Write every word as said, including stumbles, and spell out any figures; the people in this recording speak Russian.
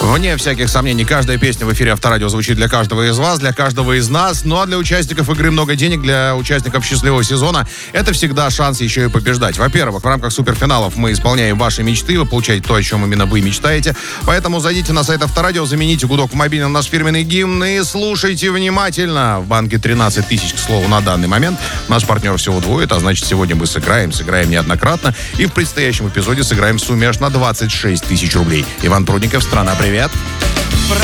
Вне всяких сомнений, каждая песня в эфире Авторадио звучит для каждого из вас, для каждого из нас. Ну а для участников игры «Много денег», для участников счастливого сезона, это всегда шанс еще и побеждать. Во-первых, в рамках суперфиналов мы исполняем ваши мечты, вы получаете то, о чем именно вы мечтаете. Поэтому зайдите на сайт Авторадио, замените гудок в мобильном наш фирменный гимн и слушайте внимательно. В банке тринадцать тысяч, к слову, на данный момент. Наш партнер всего двое, а значит, сегодня мы сыграем, сыграем неоднократно. И в предстоящем эпизоде сыграем в сумме аж на двадцать шесть тысяч рублей. Иван Прудников, «Страна, привет».